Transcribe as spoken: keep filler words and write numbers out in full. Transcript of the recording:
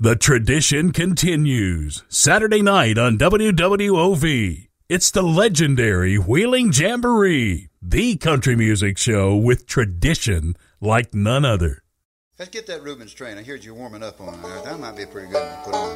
The tradition continues. Saturday night on W W O V. It's the legendary Wheeling Jamboree, the country music show with tradition like none other. Let's get that Rubens train. I heard you warming up on that. That might be a pretty good one to put on.